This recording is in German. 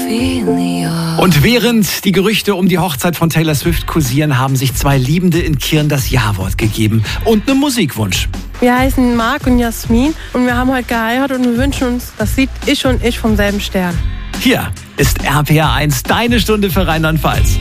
Und während die Gerüchte um die Hochzeit von Taylor Swift kursieren, haben sich zwei Liebende in Kirn das Ja-Wort gegeben und einen Musikwunsch. Wir heißen Marc und Jasmin und wir haben heute geheiratet und wir wünschen uns das Lied Ich und Ich vom selben Stern. Hier ist RPR 1, deine Stunde für Rheinland-Pfalz.